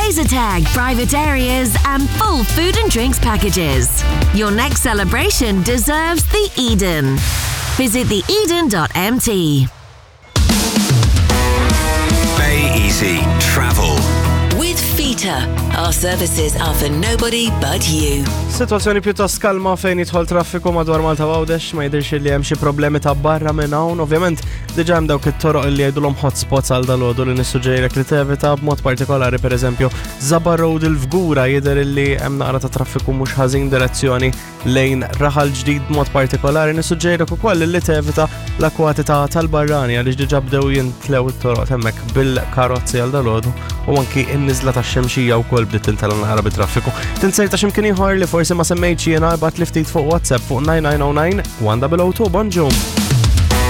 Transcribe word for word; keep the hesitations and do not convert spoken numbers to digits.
laser tag, private areas and full food and drinks packages. Your next celebration deserves the Eden. Visit the eden dot m t. Bay Easy Travel. With Fita, our services are for nobody but you. Situazzjoni pjuttost kalma fejn jidħol traffiku madwar Malta Għawdex, ma jidhirx li hemm xi problemi ta' barra minn hawn. Ovvjament diġà hemm dawk it-toroq li jgħidulhom hotspots għal dalgħodu li nissuġġerilek li tevita b'mod partikolari, pereżempju Zabar Road il-Fgura jidher li hemm naqra ta' traffiku mhux ħażin direzzjoni lejn Raħal Ġdid b'mod partikolari. Nissuġġerilek ukoll li tevita l-akwati ta' tal-Barrani għaliex diġà bdew jintlew it-toroq hemmhekk bil-karozzi għal dalgħodu u anki n-niżla tax-xemxija wkoll bdiet tintel naqra bit-traffiku. Tinsejr ta' x'imkien ieħor li forsi ma semmejtx jiena, ibgħat li ftit fuq WhatsApp fuq nine nine zero nine one zero zero two. Bonġum.